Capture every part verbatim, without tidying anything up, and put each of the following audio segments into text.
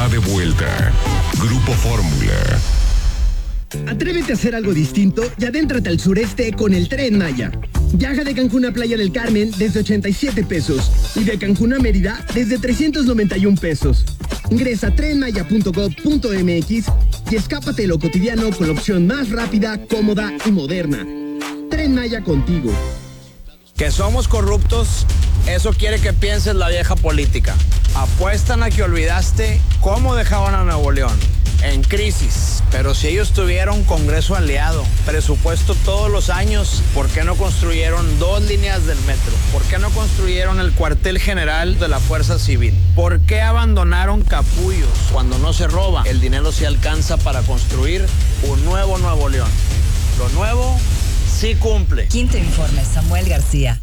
está de vuelta. Grupo Fórmula. Atrévete a hacer algo distinto y adéntrate al sureste con el Tren Maya. Viaja de Cancún a Playa del Carmen desde ochenta y siete pesos y de Cancún a Mérida desde trescientos noventa y un pesos. Ingresa a tren maya punto gob punto eme equis y escápate de lo cotidiano con la opción más rápida, cómoda y moderna. Tren Maya contigo. Que somos corruptos, eso quiere que pienses la vieja política. Apuestan a que olvidaste cómo dejaban a Nuevo León. En crisis, pero si ellos tuvieron Congreso aliado, presupuesto todos los años, ¿por qué no construyeron dos líneas del metro? ¿Por qué no construyeron el cuartel general de la Fuerza Civil? ¿Por qué abandonaron capullos cuando no se roba? El dinero se alcanza para construir un nuevo Nuevo León. Lo nuevo sí cumple. Quinto informe, Samuel García.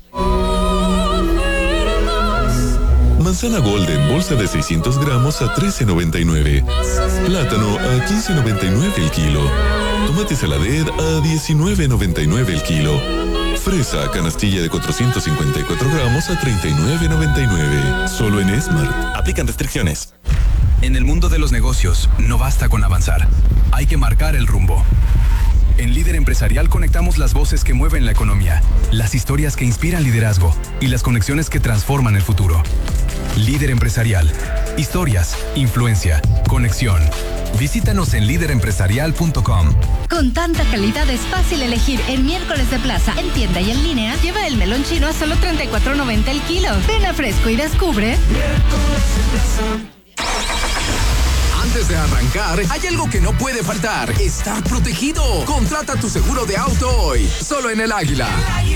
Manzana Golden, bolsa de seiscientos gramos a trece noventa y nueve. Plátano a quince noventa y nueve el kilo. Tomate Saladet a diecinueve noventa y nueve el kilo. Fresa, canastilla de cuatrocientos cincuenta y cuatro gramos a treinta y nueve noventa y nueve. Solo en Esmart. Aplican restricciones. En el mundo de los negocios, no basta con avanzar. Hay que marcar el rumbo. En Líder Empresarial conectamos las voces que mueven la economía, las historias que inspiran liderazgo y las conexiones que transforman el futuro. Líder Empresarial. Historias, influencia, conexión. Visítanos en líder empresarial punto com. Con tanta calidad es fácil elegir en Miércoles de Plaza, en tienda y en línea. Lleva el melón chino a solo treinta y cuatro noventa el kilo. Ven a Fresco y descubre. Antes de arrancar, hay algo que no puede faltar: estar protegido. Contrata tu seguro de auto hoy, solo en El Águila.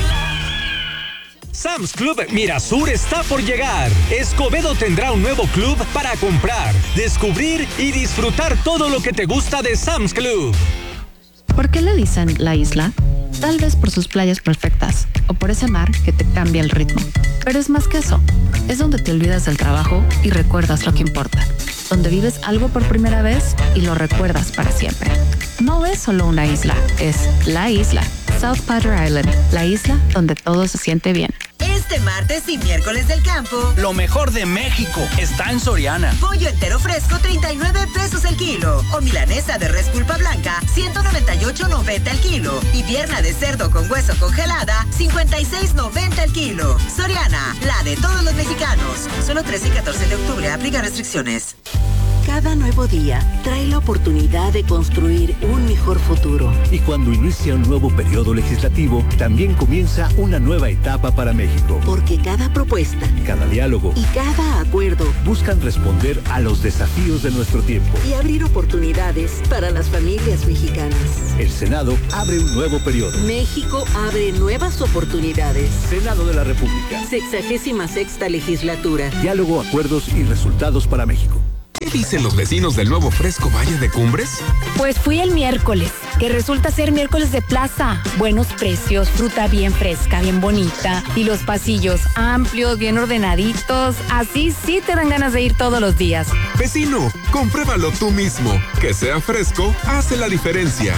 Sam's Club Mirasur está por llegar. Escobedo tendrá un nuevo club para comprar, descubrir y disfrutar todo lo que te gusta de Sam's Club. ¿Por qué le dicen la isla? Tal vez por sus playas perfectas o por ese mar que te cambia el ritmo. Pero es más que eso. Es donde te olvidas del trabajo y recuerdas lo que importa. Donde vives algo por primera vez y lo recuerdas para siempre. No es solo una isla, es la isla. South Padre Island, la isla donde todo se siente bien. Este martes y miércoles del campo, lo mejor de México está en Soriana. Pollo entero fresco, treinta y nueve pesos el kilo. O milanesa de res pulpa blanca, ciento noventa y ocho noventa el kilo. Y pierna de cerdo con hueso congelada, cincuenta y seis noventa el kilo. Soriana, la de todos los mexicanos. Solo trece y catorce de octubre, aplica restricciones. Cada nuevo día trae la oportunidad de construir un mejor futuro. Y cuando inicia un nuevo periodo legislativo, también comienza una nueva etapa para México. Porque cada propuesta, cada diálogo y cada acuerdo buscan responder a los desafíos de nuestro tiempo y abrir oportunidades para las familias mexicanas. El Senado abre un nuevo periodo. México abre nuevas oportunidades. Senado de la República. Sexagésima sexta legislatura. Diálogo, acuerdos y resultados para México. ¿Qué dicen los vecinos del nuevo Fresco Valle de Cumbres? Pues fui el miércoles, que resulta ser miércoles de plaza. Buenos precios, fruta bien fresca, bien bonita. Y los pasillos amplios, bien ordenaditos. Así sí te dan ganas de ir todos los días. Vecino, compruébalo tú mismo. Que sea fresco, hace la diferencia.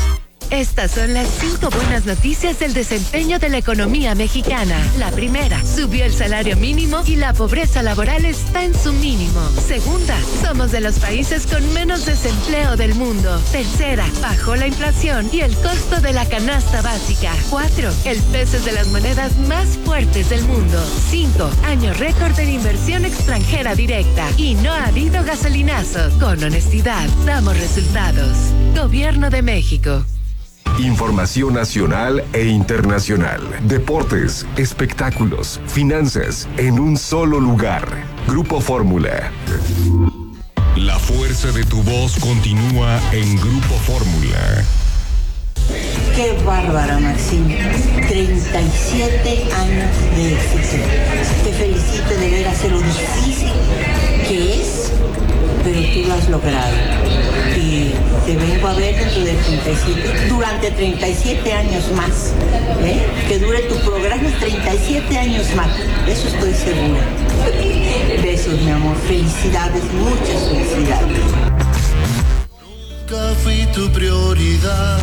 Estas son las cinco buenas noticias del desempeño de la economía mexicana. La primera, subió el salario mínimo y la pobreza laboral está en su mínimo. Segunda, somos de los países con menos desempleo del mundo. Tercera, bajó la inflación y el costo de la canasta básica. Cuatro, el peso es de las monedas más fuertes del mundo. Cinco, año récord de inversión extranjera directa. Y no ha habido gasolinazos. Con honestidad, damos resultados. Gobierno de México. Información nacional e internacional. Deportes, espectáculos, finanzas, en un solo lugar. Grupo Fórmula. La fuerza de tu voz continúa en Grupo Fórmula. Qué bárbara, Maxine. treinta y siete años de éxito. Te felicito, de ver hacer lo difícil que es, pero tú lo has logrado. Y te vengo a ver dentro de treinta y siete, durante treinta y siete años más. ¿eh? Que dure tu programa treinta y siete años más. De eso estoy segura. Besos, mi amor. Felicidades, muchas felicidades. Nunca fui tu prioridad.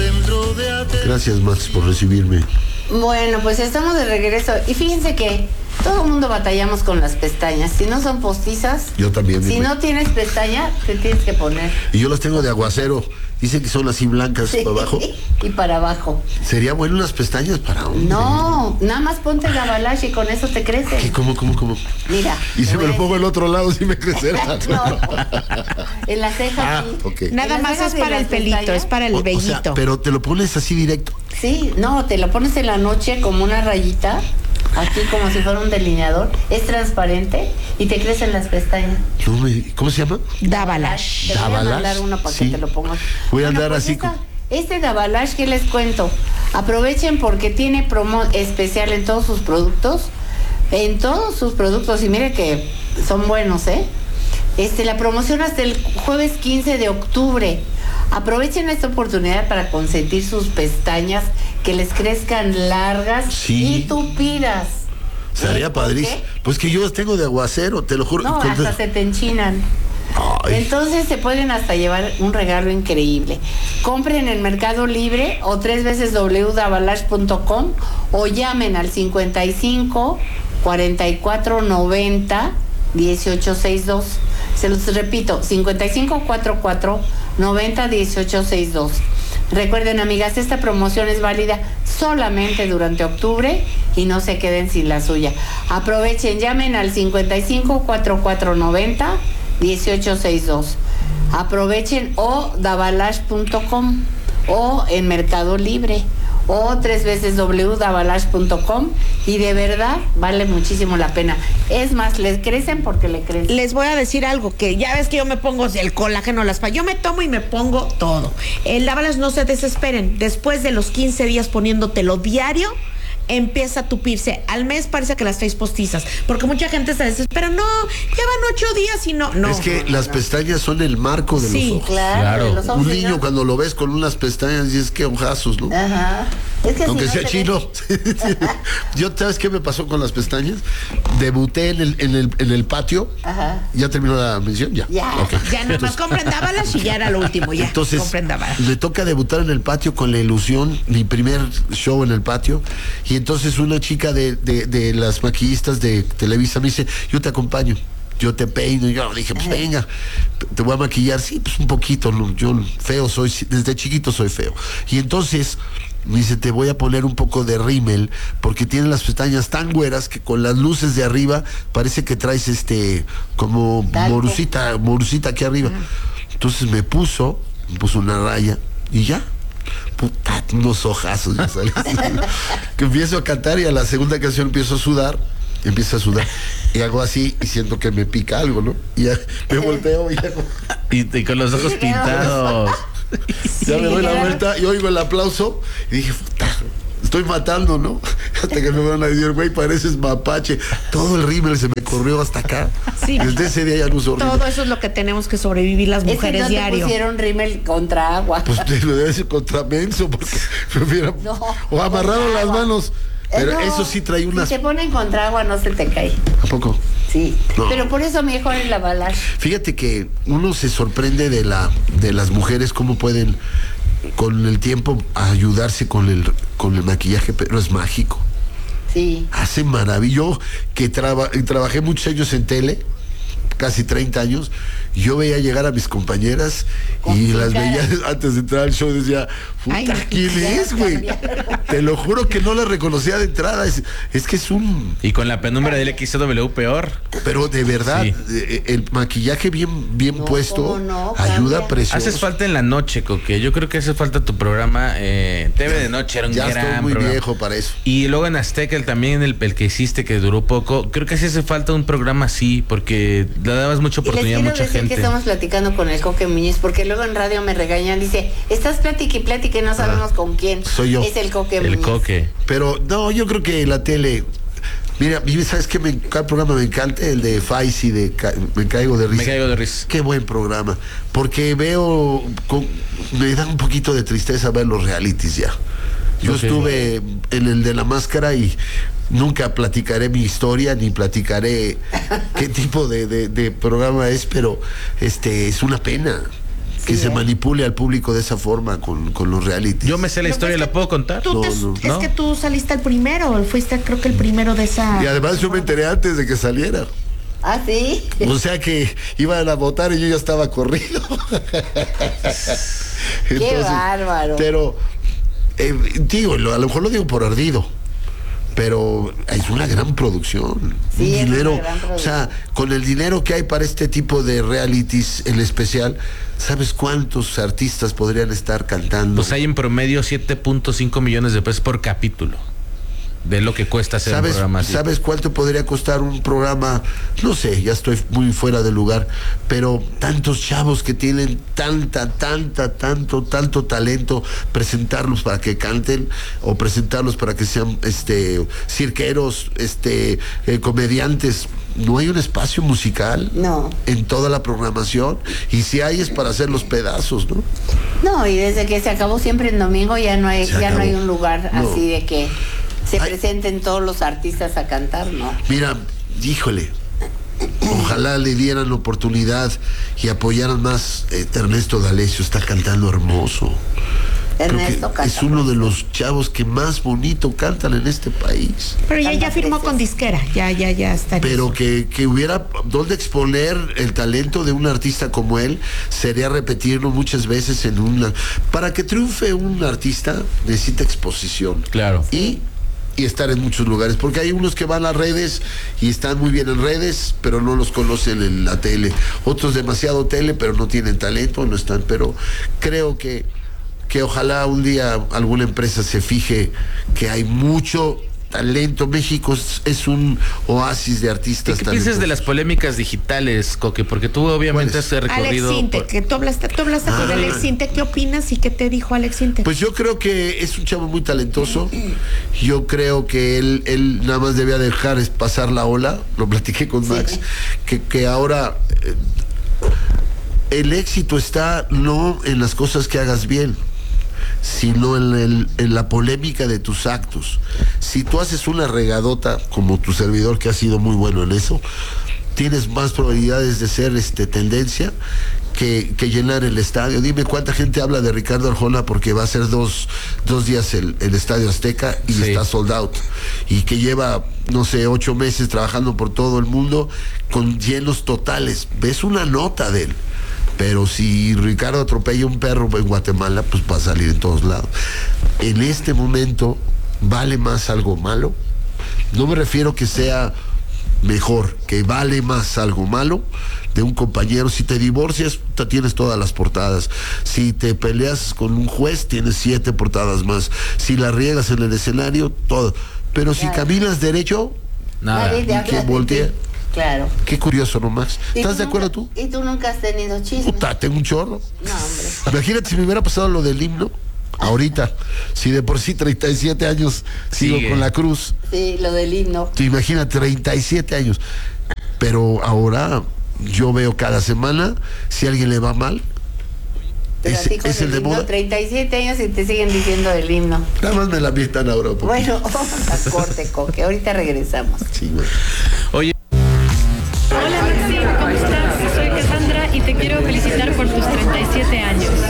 Gracias, Max, por recibirme. Bueno, pues estamos de regreso y fíjense que Todo el mundo batallamos con las pestañas. Si no son postizas, yo también. Si dime. No tienes pestaña, te tienes que poner. Y yo las tengo de aguacero. Dicen que son así blancas, sí, para abajo. Y para abajo. ¿Sería bueno unas pestañas para hombre? No, nada más ponte Dabalash y con eso te crecen. ¿Qué? ¿Cómo, cómo, cómo? Mira. Y si me lo pongo al otro lado, sí me crecerá. No. En la ceja, ah, sí. Okay. Nada más es para el pelito, pestañas? Es para el o, vellito. O sea, pero te lo pones así directo. Sí, no, te lo pones en la noche como una rayita. Aquí como si fuera un delineador, es transparente y te crecen las pestañas. No me, ¿Cómo se llama? Dabalash. Te voy a mandar uno para sí. que te lo pongas. Voy a bueno, andar pues así. Esta, con... Este Dabalash, ¿qué les cuento? Aprovechen porque tiene promo especial en todos sus productos. En todos sus productos. Y mire que son buenos, ¿eh? Este, la promoción hasta el jueves quince de octubre. Aprovechen esta oportunidad para consentir sus pestañas, que les crezcan largas sí. y tupidas. Sería padrísimo. Pues que yo las tengo de aguacero, te lo juro. No, hasta se te enchinan. Ay. Entonces se pueden hasta llevar un regalo increíble. Compren en Mercado Libre o tres veces w punto dabalash punto com o llamen al cincuenta y cinco, cuarenta y cuatro, noventa, dieciocho sesenta y dos. Se los repito, cincuenta y cinco, cuarenta y cuatro, noventa, dieciocho sesenta y dos. Recuerden, amigas, esta promoción es válida solamente durante octubre y no se queden sin la suya. Aprovechen, llamen al cincuenta y cinco, cuarenta y cuatro, noventa, dieciocho sesenta y dos. Aprovechen o dabalash punto com o en Mercado Libre o tres veces w punto dabalash punto com y de verdad vale muchísimo la pena. Es más, les crecen porque le crecen. Les voy a decir algo, que ya ves que yo me pongo el colágeno, las pa- yo me tomo y me pongo todo. El Dabalash, no se desesperen, después de los quince días poniéndotelo diario, empieza a tupirse. Al mes parece que las traes postizas, porque mucha gente se desespera. No, llevan ocho días y no. no es que no, las no. pestañas son el marco de sí, los ojos. Claro, claro. De los ojos, un niño ¿no? Cuando lo ves con unas pestañas dices que ojazos, ¿no? Ajá. Es que aunque si no sea chino. Yo, ¿sabes qué me pasó con las pestañas? Debuté en el, en el, en el patio. Ajá. ¿Ya terminó la mención? Ya. Ya, okay. ya nada más compren Dabalash y ya era lo último. Ya. Entonces, compren Dabalash. me toca debutar en el patio con la ilusión, mi primer show en el patio. Y entonces una chica de, de, de las maquillistas de Televisa me dice, yo te acompaño, yo te peino. Y yo dije, pues venga, te voy a maquillar. Sí, pues un poquito, ¿no? Yo feo soy, desde chiquito soy feo. Y entonces me dice, te voy a poner un poco de rímel, porque tiene las pestañas tan güeras que con las luces de arriba parece que traes este, como Talco. morucita, morucita aquí arriba. Entonces me puso, me puso una raya y ya. Puta, unos ojazos ya sabes. Que empiezo a cantar y a la segunda canción empiezo a sudar, empiezo a sudar y hago así y siento que me pica algo, ¿no? Y ya me volteo y hago... Y, y con los ojos pintados. Ya me doy la vuelta y oigo el aplauso y dije, puta, estoy matando, ¿no? Hasta que me van a decir, güey, pareces mapache. Todo el rímel se me corrió hasta acá. Sí. Desde ese día ya no uso rímel. Todo eso es lo que tenemos que sobrevivir las mujeres es que no diario. te pusieron rímel contra agua. Pues te lo debe ser contra menso, porque me hubiera... No, o amarraron las manos. Pero no, eso sí trae unas... Si te ponen contra agua no se te cae. ¿A poco? Sí, no. Pero por eso mejor el Dabalash. Fíjate que uno se sorprende de la de las mujeres cómo pueden con el tiempo ayudarse con el con el maquillaje, pero es mágico. Sí. Hace maravilloso que traba, trabajé muchos años en tele, casi treinta años. Yo veía llegar a mis compañeras y las cara. veía antes de entrar al show, decía, puta, Ay, ¿quién es, güey? Te lo juro que no la reconocía de entrada. Es, es que es un... Y con la penumbra del X W peor. Pero de verdad, sí. El maquillaje bien, bien no, puesto no, ayuda precioso. Haces falta en la noche, Coque. Yo creo que hace falta tu programa. Eh, T V ya, de noche era un ya gran estoy muy programa. viejo para eso. Y luego en Azteca el, también el, el que hiciste, que duró poco. Creo que sí hace falta un programa así, porque le dabas mucha oportunidad a mucha decir gente. Que estamos platicando con el Coque Muñiz, porque luego en radio me regañan, dice, estás platique y platique, no sabemos ah, con quién. Soy yo. Es el Coque el Muñiz. Coque. Pero no, yo creo que la tele... Mira, ¿sabes qué? Me, cada programa me encanta, el de Faisy, de ca, Me Caigo de Risa. Me Caigo de Risa. Qué buen programa. Porque veo, con, me da un poquito de tristeza ver los realities ya. Yo okay. estuve en el de La Máscara y nunca platicaré mi historia, ni platicaré qué tipo de, de, de programa es, pero este es una pena. que Sí, se ¿eh? manipule al público de esa forma con, con los realities. Yo me sé la Lo historia, que es ¿la puedo contar? Tú No, te- no. Es ¿No? que tú saliste el primero, fuiste creo que el primero de esa... Y además yo me enteré antes de que saliera. ¿Ah, sí? O sea que iban a votar y yo ya estaba corrido. Qué bárbaro. Pero, eh, digo, lo- a lo mejor lo digo por ardido. Pero es una gran producción. Sí, un es una dinero, gran o sea, con el dinero que hay para este tipo de realities, el especial, ¿sabes cuántos artistas podrían estar cantando? Pues hay en promedio siete punto cinco millones de pesos por capítulo de lo que cuesta hacer un ¿Sabes, programa así. ¿Sabes cuánto podría costar un programa? No sé, ya estoy muy fuera de lugar, pero tantos chavos que tienen tanta, tanta, tanto, tanto talento, presentarlos para que canten o presentarlos para que sean este cirqueros, este eh, comediantes. No hay un espacio musical No. en toda la programación, y si hay es para hacer los pedazos, ¿no? No, y desde que se acabó Siempre en Domingo ya no hay, Se ya no acabó. hay un lugar No. así de que se Ay. presenten todos los artistas a cantar, ¿no? Mira, híjole, ojalá le dieran la oportunidad y apoyaran más. eh, Ernesto D'Alessio está cantando hermoso. Creo que Ernesto canta es uno de los chavos que más bonito cantan en este país. Pero ya, ya Canta firmó precioso. con disquera, ya, ya, ya está. en Pero eso. que, que hubiera donde exponer el talento de un artista como él, sería repetirlo muchas veces en una... Para que triunfe un artista necesita exposición. Claro. Y, y estar en muchos lugares, porque hay unos que van a redes y están muy bien en redes, pero no los conocen en la tele. Otros demasiado tele, pero no tienen talento, no están. Pero creo que que ojalá un día alguna empresa se fije que hay mucho talento. México es, es un oasis de ¿Y artistas qué piensas de talentosos. las polémicas digitales, Coque? Porque tú obviamente has Alex recorrido... Sinte, por- que tú hablaste, tú hablaste con Ah. Alex Sinte, ¿qué opinas y qué te dijo Alex Sinte? Pues yo creo que es un chavo muy talentoso. Yo creo que él, él nada más debía dejar es pasar la ola. Lo platiqué con Max. Que, que ahora eh, el éxito está no en las cosas que hagas bien, sino en, el- en la polémica de tus actos. Si tú haces una regadota, como tu servidor, que ha sido muy bueno en eso, tienes más probabilidades de ser este tendencia que, que llenar el estadio. Dime cuánta gente habla de Ricardo Arjona porque va a ser dos, dos días el, el Estadio Azteca y Sí. está sold out. Y que lleva, no sé, ocho meses trabajando por todo el mundo con llenos totales. Ves una nota de él. Pero si Ricardo atropella un perro en Guatemala, pues va a salir en todos lados. En este momento, ¿vale más algo malo? No me refiero que sea mejor, que vale más algo malo de un compañero. Si te divorcias, te tienes todas las portadas. Si te peleas con un juez, tienes siete portadas más. Si la riegas en el escenario, todo. Pero si Claro. caminas derecho, Nada. Nadie te y habla que de voltea. ti. Claro. Qué curioso nomás. ¿Y ¿Estás tú de acuerdo nunca- tú? ¿Y tú nunca has tenido chisme? Puta, tengo un chorro. No, hombre. Imagínate si me hubiera pasado lo del himno ahorita. Si de por sí treinta y siete años sigo Sigue. con la cruz. Sí, lo del himno. Tú imagínate, treinta y siete años. Pero ahora yo veo cada semana si a alguien le va mal. Pero Es, a ti con es el de himno, moda. treinta y siete años y te siguen diciendo del himno. Nada más me la mientan ahora. un poquito. Bueno, vamos a corte, Coque. Ahorita regresamos. Sí, güey. Oye, Hola Maxi, ¿cómo estás? Soy Cassandra y te quiero felicitar por tus treinta y siete años.